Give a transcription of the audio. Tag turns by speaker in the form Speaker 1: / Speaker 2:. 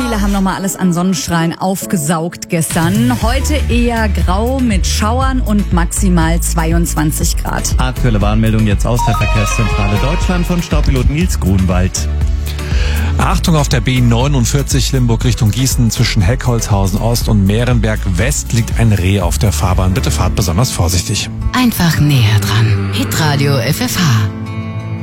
Speaker 1: Viele haben nochmal alles an Sonnenstrahlen aufgesaugt gestern. Heute eher grau mit Schauern und maximal 22 Grad.
Speaker 2: Aktuelle Warnmeldung jetzt aus der Verkehrszentrale Deutschland von Staubpilot Nils Grunwald.
Speaker 3: Achtung auf der B49 Limburg Richtung Gießen zwischen Heckholzhausen Ost und Mehrenberg West liegt ein Reh auf der Fahrbahn. Bitte fahrt besonders vorsichtig.
Speaker 4: Einfach näher dran. Hitradio FFH.